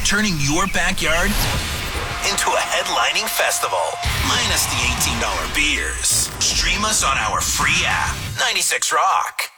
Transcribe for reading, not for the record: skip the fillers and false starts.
turning your backyard into a headlining festival. Minus the $18 beers. Stream us on our free app, 96 Rock.